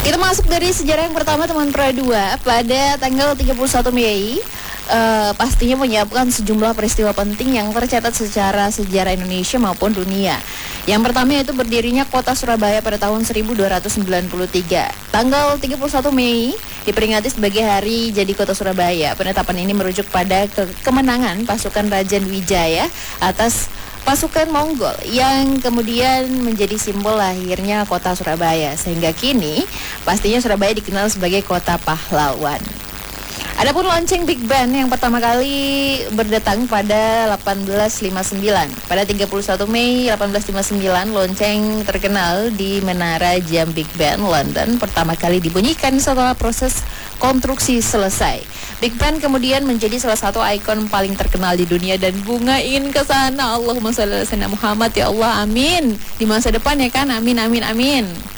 Kita masuk dari sejarah yang pertama teman Pro 2 pada tanggal 31 Mei. Pastinya menyiapkan sejumlah peristiwa penting yang tercatat secara sejarah Indonesia maupun dunia. Yang pertama yaitu berdirinya kota Surabaya pada tahun 1293. Tanggal 31 Mei diperingati sebagai hari jadi kota Surabaya. Penetapan ini merujuk pada kemenangan pasukan Raja Wijaya atas pasukan Mongol yang kemudian menjadi simbol lahirnya kota Surabaya. Sehingga kini pastinya Surabaya dikenal sebagai kota pahlawan. Adapun lonceng Big Ben yang pertama kali berdatang pada 1859. Pada 31 Mei 1859, lonceng terkenal di Menara Jam Big Ben, London, pertama kali dibunyikan setelah proses konstruksi selesai. Big Ben kemudian menjadi salah satu ikon paling terkenal di dunia dan bunga ingin ke sana. Allahumma shalli ala sayyidina Muhammad, ya Allah, amin. Di masa depan ya kan, amin, amin, amin.